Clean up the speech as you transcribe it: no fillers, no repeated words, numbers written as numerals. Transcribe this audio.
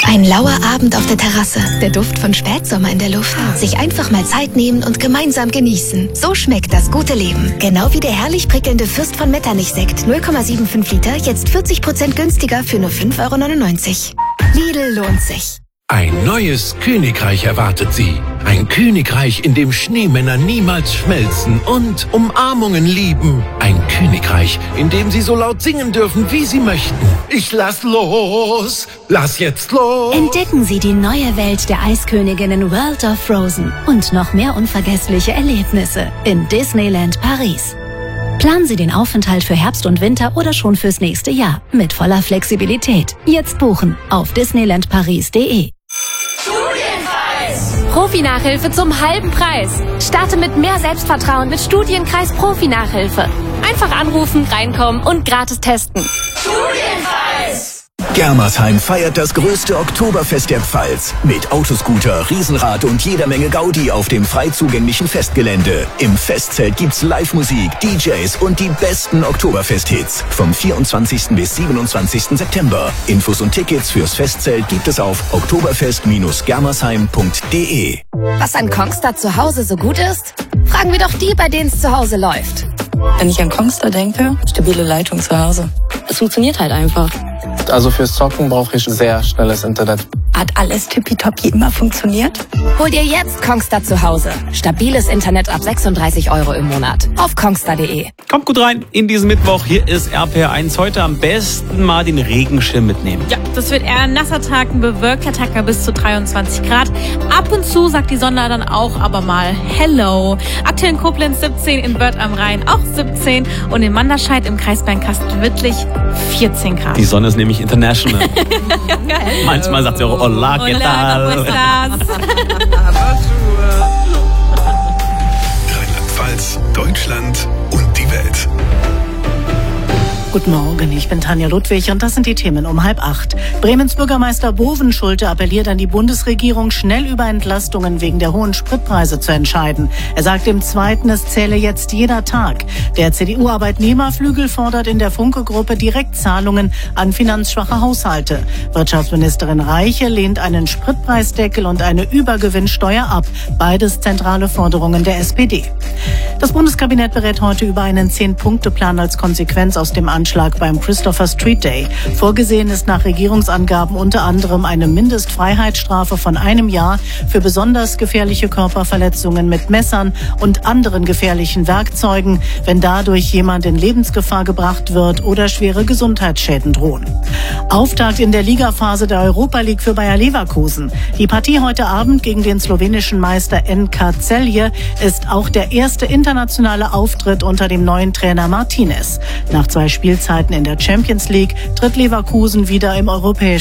Ein lauer Abend auf der Terrasse, der Duft von Spätsommer in der Luft. Sich einfach mal Zeit nehmen und gemeinsam genießen. So schmeckt das gute Leben. Genau wie der herrlich prickelnde Fürst von Metternich-Sekt. 0,75 Liter, jetzt 40% günstiger für nur 5,99 €. Lidl lohnt sich. Ein neues Königreich erwartet Sie. Ein Königreich, in dem Schneemänner niemals schmelzen und Umarmungen lieben. Ein Königreich, in dem Sie so laut singen dürfen, wie Sie möchten. Ich lass los! Lass jetzt los! Entdecken Sie die neue Welt der Eisköniginnen World of Frozen und noch mehr unvergessliche Erlebnisse in Disneyland Paris. Planen Sie den Aufenthalt für Herbst und Winter oder schon fürs nächste Jahr mit voller Flexibilität. Jetzt buchen auf disneylandparis.de. Profi-Nachhilfe zum halben Preis. Starte mit mehr Selbstvertrauen mit Studienkreis Profi-Nachhilfe. Einfach anrufen, reinkommen und gratis testen. Studienkreis! Germersheim feiert das größte Oktoberfest der Pfalz. Mit Autoscooter, Riesenrad und jeder Menge Gaudi auf dem frei zugänglichen Festgelände. Im Festzelt gibt's Live-Musik, DJs und die besten Oktoberfest-Hits. Vom 24. bis 27. September. Infos und Tickets fürs Festzelt gibt es auf oktoberfest-germersheim.de. Was an Kongstar zu Hause so gut ist? Fragen wir doch die, bei denen es zu Hause läuft. Wenn ich an Kongstar denke, stabile Leitung zu Hause. Es funktioniert halt einfach. Also fürs Zocken brauche ich sehr schnelles Internet. Hat alles tippitoppi immer funktioniert? Hol dir jetzt Kongstar zu Hause. Stabiles Internet ab 36 € im Monat. Auf kongstar.de. Kommt gut rein in diesen Mittwoch. Hier ist RPR1. Heute am besten mal den Regenschirm mitnehmen. Ja, das wird eher ein nasser Tag, ein bewölkter Tag bei bis zu 23 Grad. Ab und zu sagt die Sonne dann auch aber mal Hello. Aktuell in Koblenz 17, in Börth am Rhein auch 17 und in Manderscheid im Kreis Bernkastel-Wittlich 14 Grad. Die Sonne ist nämlich international. Manchmal sagt sie auch Hola, ¿qué tal? Rheinland-Pfalz, Deutschland und die Welt. Guten Morgen, ich bin Tanja Ludwig und das sind die Themen um 7:30. Bremens Bürgermeister Bovenschulte appelliert an die Bundesregierung, schnell über Entlastungen wegen der hohen Spritpreise zu entscheiden. Er sagt im Zweiten, es zähle jetzt jeder Tag. Der CDU-Arbeitnehmerflügel fordert in der Funke-Gruppe Direktzahlungen an finanzschwache Haushalte. Wirtschaftsministerin Reiche lehnt einen Spritpreisdeckel und eine Übergewinnsteuer ab. Beides zentrale Forderungen der SPD. Das Bundeskabinett berät heute über einen 10-Punkte-Plan als Konsequenz aus dem Anschlag beim Christopher Street Day. Vorgesehen ist nach Regierungsangaben unter anderem eine Mindestfreiheitsstrafe von 1 Jahr für besonders gefährliche Körperverletzungen mit Messern und anderen gefährlichen Werkzeugen, wenn dadurch jemand in Lebensgefahr gebracht wird oder schwere Gesundheitsschäden drohen. Auftakt in der Ligaphase der Europa League für Bayer Leverkusen. Die Partie heute Abend gegen den slowenischen Meister NK Celje ist auch der erste internationale Auftritt unter dem neuen Trainer Martinez. Nach 2 Spielzeiten in der Champions League tritt Leverkusen wieder im europäischen